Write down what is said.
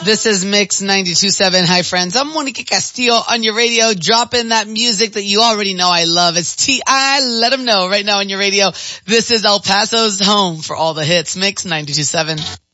This is Mix 92.7. Hi friends, I'm Monica Castillo on your radio. Drop in that music that you already know I love. It's T.I. Let 'em know right now on your radio. This is El Paso's home for all the hits. Mix 92.7.